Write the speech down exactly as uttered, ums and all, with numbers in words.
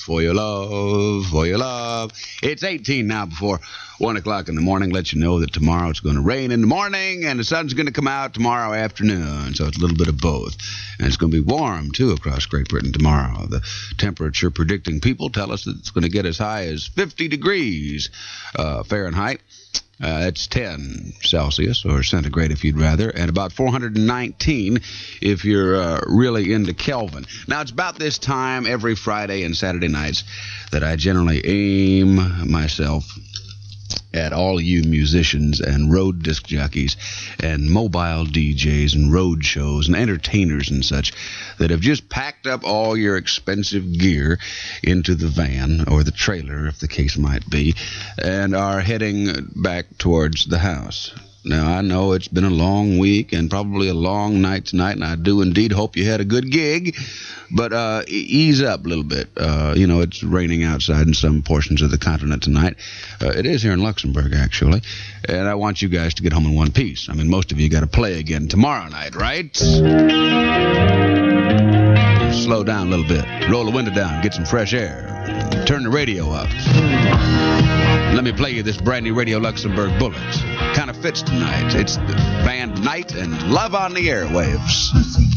for your love, for your love. It's eighteen now before one o'clock in the morning. Let you know that tomorrow it's going to rain in the morning and the sun's going to come out tomorrow afternoon. So it's a little bit of both. And it's going to be warm, too, across Great Britain tomorrow. The temperature predicting people tell us that it's going to get as high as fifty degrees uh, Fahrenheit. Uh, that's ten Celsius, or centigrade if you'd rather, and about four hundred nineteen if you're uh, really into Kelvin. Now, it's about this time every Friday and Saturday nights that I generally aim myself at all you musicians and road disc jockeys and mobile D Js and road shows and entertainers and such that have just packed up all your expensive gear into the van or the trailer, if the case might be, and are heading back towards the house. Now, I know it's been a long week and probably a long night tonight, and I do indeed hope you had a good gig, but uh, e- ease up a little bit. Uh, you know, it's raining outside in some portions of the continent tonight. Uh, it is here in Luxembourg, actually, and I want you guys to get home in one piece. I mean, most of you got to play again tomorrow night, right? Slow down a little bit. Roll the window down. Get some fresh air. Turn the radio up. Let me play you this brand new Radio Luxembourg Bullet. Kind of fits tonight. It's the band Night and Love on the Airwaves.